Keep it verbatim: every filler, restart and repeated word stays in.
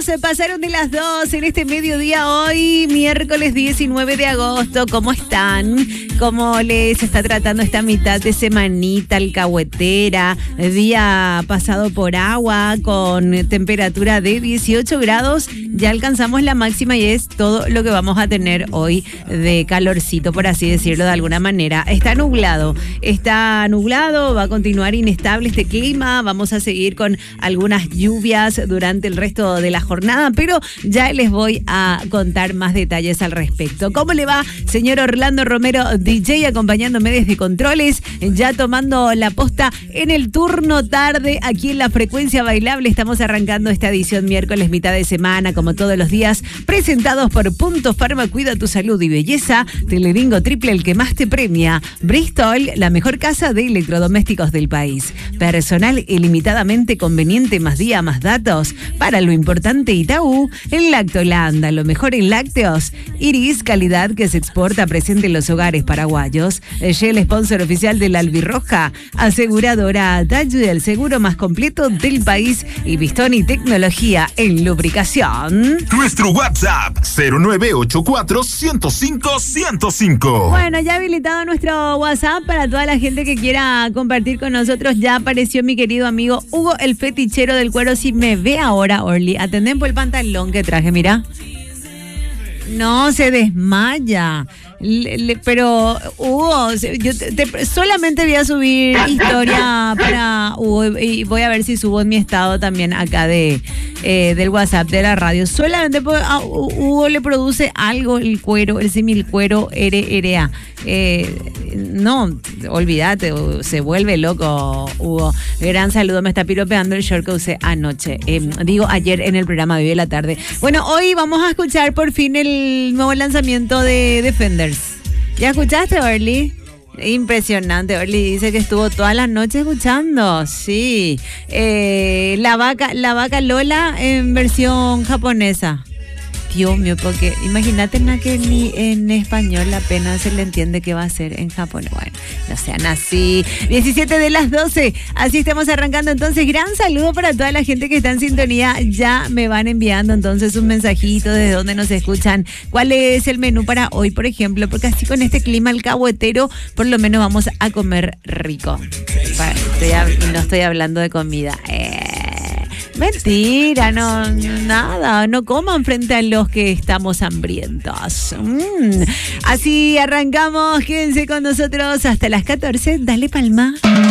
minutos pasaron de las dos en este mediodía hoy, miércoles diecinueve de agosto. ¿Cómo están? ¿Cómo les está tratando esta mitad de semanita alcahuetera? Día pasado por agua con temperatura de dieciocho grados. Ya alcanzamos la máxima y es todo lo que vamos a tener hoy de calorcito, por así decirlo de alguna manera. Está nublado, está nublado, va a continuar inestable este clima. Vamos a seguir con algunas lluvias durante el resto de la jornada, pero ya les voy a contar más detalles al respecto. ¿Cómo le va, señor Orlando Romero, D J, acompañándome desde Controles, ya tomando la posta en el turno tarde aquí en la Frecuencia Bailable? Estamos arrancando esta edición miércoles, mitad de semana, como todos los días, presentados por Punto Pharma. Cuida tu salud y belleza. Telebingo triple, el que más te premia. Bristol, la mejor casa de electrodomésticos del país. Personal ilimitadamente conveniente, más día, más datos. Para lo importante, Itaú, en Lactolanda, lo mejor en lácteos. Iris, calidad que se exporta, presente en los hogares paraguayos. Shell, sponsor oficial de la Albirroja. Aseguradora Dayu, el seguro más completo del país. Y Bistoni Tecnología en lubricación. Nuestro WhatsApp, cero nueve ocho cuatro, ciento cinco, ciento cinco. Bueno, ya habilitado nuestro WhatsApp para toda la gente que quiera compartir con nosotros. Ya apareció mi querido amigo Hugo, el fetichero del cuero. Si me ve ahora, Orly, atendé por el pantalón que traje, mira. No, se desmaya. Le, le, pero, Hugo, yo te, te, solamente voy a subir historia para Hugo y voy a ver si subo en mi estado también acá de eh, del WhatsApp de la radio. Solamente porque a Hugo le produce algo el cuero, el símil cuero R R A. Eh, no, olvídate, se vuelve loco, Hugo. Gran saludo, me está piropeando el short que usé anoche. Eh, digo, ayer en el programa Vive la Tarde. Bueno, hoy vamos a escuchar por fin el nuevo lanzamiento de Defenders. ¿Ya escuchaste, Orly? Impresionante, Orly dice que estuvo toda la noche escuchando. Sí. Eh, la vaca, la vaca Lola en versión japonesa. Dios mío, porque imagínate na que ni en español apenas se le entiende qué va a ser en japonés. Bueno, no sean así. diecisiete de las doce, así estamos arrancando. Entonces, gran saludo para toda la gente que está en sintonía. Ya me van enviando entonces un mensajito de dónde nos escuchan. ¿Cuál es el menú para hoy, por ejemplo? Porque así con este clima alcahuetero, por lo menos vamos a comer rico. Estoy, no estoy hablando de comida. Eh. Mentira, no, nada, no coman frente a los que estamos hambrientos. Mm. Así arrancamos, quédense con nosotros hasta las catorce, dale palma.